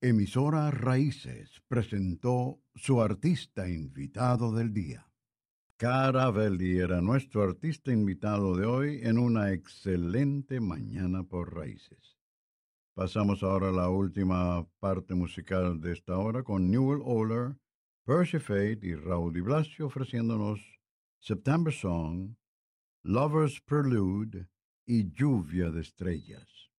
Emisora Raíces presentó su artista invitado del día. Caravelli era nuestro artista invitado de hoy en una excelente mañana por Raíces. Pasamos ahora a la última parte musical de esta hora con Newell Oler, Percy Fate y Raúl Di Blasio ofreciéndonos September Song, Lover's Prelude y Lluvia de Estrellas.